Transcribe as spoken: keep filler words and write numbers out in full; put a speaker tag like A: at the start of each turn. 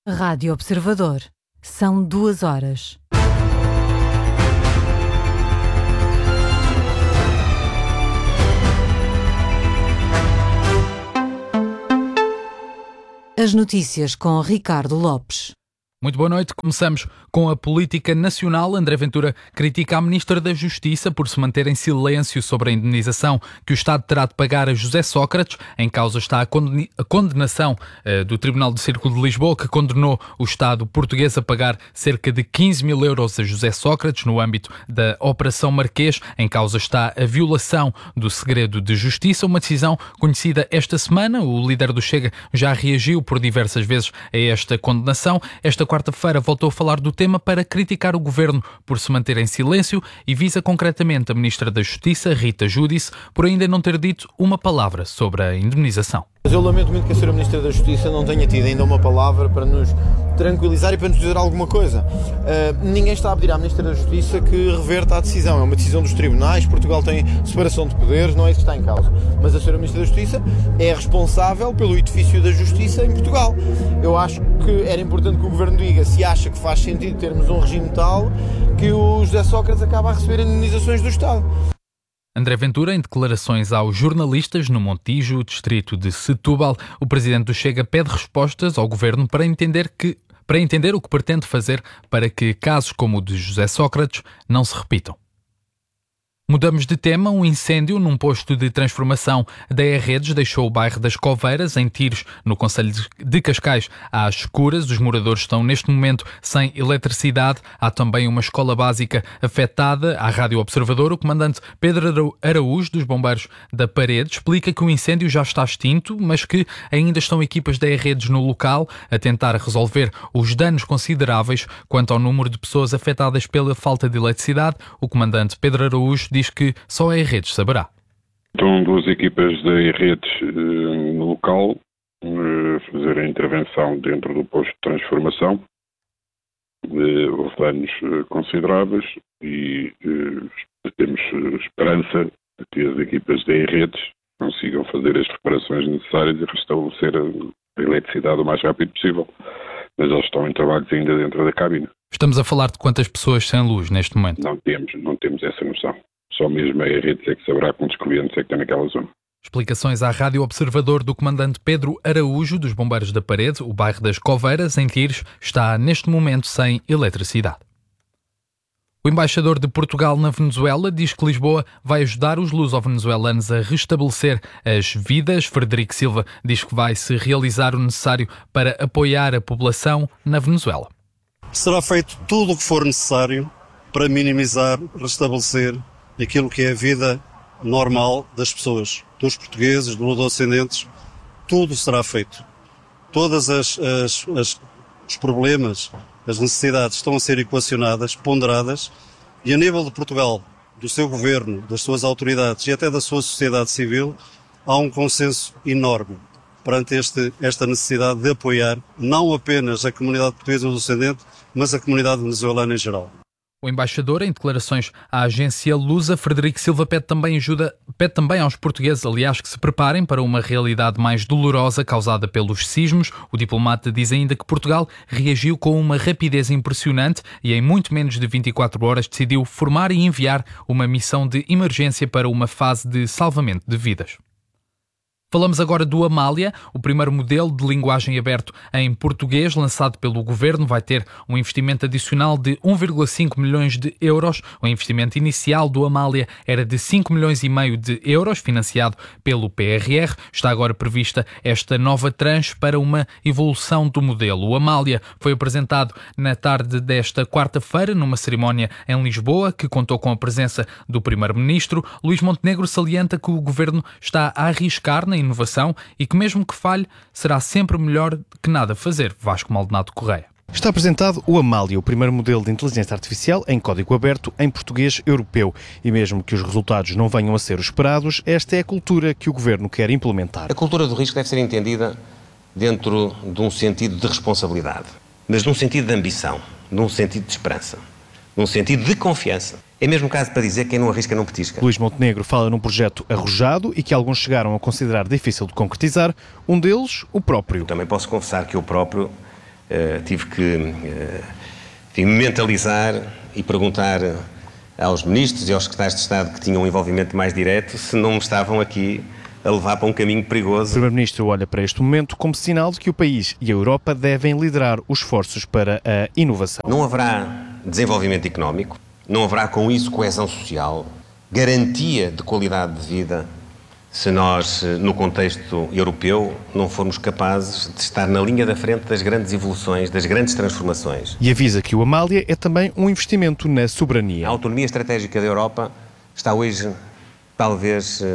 A: Rádio Observador. São duas horas. As notícias com Ricardo Lopes.
B: Muito boa noite. Começamos com a política nacional. André Ventura critica a Ministra da Justiça por se manter em silêncio sobre a indemnização que o Estado terá de pagar a José Sócrates. Em causa está a condenação uh, do Tribunal do Círculo de Lisboa, que condenou o Estado português a pagar cerca de quinze mil euros a José Sócrates no âmbito da Operação Marquês. Em causa está a violação do segredo de justiça, uma decisão conhecida esta semana. O líder do Chega já reagiu por diversas vezes a esta condenação. Esta quarta-feira voltou a falar do tema para criticar o governo por se manter em silêncio e visa concretamente a Ministra da Justiça, Rita Giudice, por ainda não ter dito uma palavra sobre a indemnização.
C: Mas eu lamento muito que a senhora Ministra da Justiça não tenha tido ainda uma palavra para nos tranquilizar e para nos dizer alguma coisa. Uh, ninguém está a pedir à Ministra da Justiça que reverta a decisão. É uma decisão dos tribunais, Portugal tem separação de poderes, não é isso que está em causa. Mas a senhora Ministra da Justiça é responsável pelo edifício da Justiça em Portugal. Eu acho que era importante que o Governo diga se acha que faz sentido termos um regime tal que o José Sócrates acaba a receber indemnizações do Estado.
B: André Ventura, em declarações aos jornalistas no Montijo, distrito de Setúbal, o presidente do Chega pede respostas ao governo para entender, que, para entender o que pretende fazer para que casos como o de José Sócrates não se repitam. Mudamos de tema. Um incêndio num posto de transformação da E-Redes deixou o bairro das Coveiras, em Tires, no concelho de Cascais, às escuras. Os moradores estão neste momento sem eletricidade. Há também uma escola básica afetada. À Rádio Observador, o comandante Pedro Araújo, dos Bombeiros da Parede, explica que o incêndio já está extinto, mas que ainda estão equipas da E-Redes no local a tentar resolver os danos consideráveis. Quanto ao número de pessoas afetadas pela falta de eletricidade, o comandante Pedro Araújo diz que só a E-Redes saberá.
D: Estão duas equipas da E-Redes eh, no local a eh, fazer a intervenção dentro do posto de transformação. Eh, houve danos eh, consideráveis e eh, temos esperança de que as equipas da E-Redes consigam fazer as reparações necessárias e restabelecer a, a eletricidade o mais rápido possível. Mas eles estão em trabalhos ainda dentro da cabina.
B: Estamos a falar de quantas pessoas sem luz neste momento?
D: Não temos, não temos essa noção. Só mesmo a E-Redes é que saberá quantos clientes é que tem naquela zona.
B: Explicações à Rádio Observador do comandante Pedro Araújo, dos Bombeiros da Parede. O bairro das Coveiras, em Tires, está neste momento sem eletricidade. O embaixador de Portugal na Venezuela diz que Lisboa vai ajudar os luso-venezuelanos a restabelecer as vidas. Frederico Silva diz que vai se realizar o necessário para apoiar a população na Venezuela.
E: Será feito tudo o que for necessário para minimizar, restabelecer aquilo que é a vida normal das pessoas, dos portugueses, dos luso-descendentes. Tudo será feito. Todas as, as, as os problemas, as necessidades estão a ser equacionadas, ponderadas, e a nível de Portugal, do seu governo, das suas autoridades e até da sua sociedade civil, há um consenso enorme perante este, esta necessidade de apoiar não apenas a comunidade portuguesa e luso-descendente, mas a comunidade venezuelana em geral.
B: O embaixador, em declarações à agência Lusa, Frederico Silva, pede também ajuda, pede também aos portugueses, aliás, que se preparem para uma realidade mais dolorosa causada pelos sismos. O diplomata diz ainda que Portugal reagiu com uma rapidez impressionante e em muito menos de vinte e quatro horas decidiu formar e enviar uma missão de emergência para uma fase de salvamento de vidas. Falamos agora do Amália, o primeiro modelo de linguagem aberto em português lançado pelo Governo. Vai ter um investimento adicional de um vírgula cinco milhões de euros. O investimento inicial do Amália era de cinco milhões e meio de euros, financiado pelo P R R. Está agora prevista esta nova tranche para uma evolução do modelo. O Amália foi apresentado na tarde desta quarta-feira numa cerimónia em Lisboa, que contou com a presença do Primeiro-Ministro. Luís Montenegro salienta que o Governo está a arriscar na inovação e que mesmo que falhe, será sempre melhor que nada fazer. Vasco Maldonado Correia.
F: Está apresentado o Amália, o primeiro modelo de inteligência artificial em código aberto em português europeu. E mesmo que os resultados não venham a ser os esperados, esta é a cultura que o Governo quer implementar.
G: A cultura do risco deve ser entendida dentro de um sentido de responsabilidade, mas num sentido de ambição, num sentido de esperança, num sentido de confiança. É mesmo caso para dizer que quem não arrisca não petisca.
F: Luís Montenegro fala num projeto arrojado e que alguns chegaram a considerar difícil de concretizar. Um deles, o próprio.
G: Também posso confessar que eu próprio Uh, tive que uh, enfim, mentalizar e perguntar aos ministros e aos secretários de Estado que tinham um envolvimento mais direto se não me estavam aqui a levar para um caminho perigoso.
F: O Primeiro-Ministro olha para este momento como sinal de que o país e a Europa devem liderar os esforços para a inovação.
G: Não haverá desenvolvimento económico, não haverá com isso coesão social, garantia de qualidade de vida, se nós, no contexto europeu, não formos capazes de estar na linha da frente das grandes evoluções, das grandes transformações.
F: E avisa que o Amália é também um investimento na soberania.
G: A autonomia estratégica da Europa está hoje, talvez,